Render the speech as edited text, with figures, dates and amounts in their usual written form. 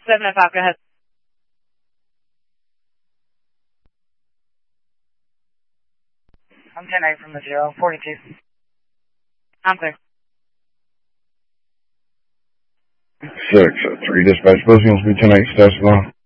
705, go ahead. I'm 10-8 from the 0, 42. I'm clear. 6-3 dispatch, Busy wants to be 10-8 status line.